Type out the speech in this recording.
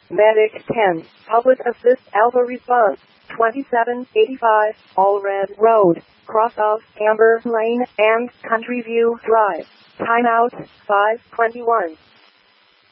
Medic 10, Public Assist Alpha Response, 2785, Allred Road, cross of Amber Lane and Country View Drive. Timeout, 5:21.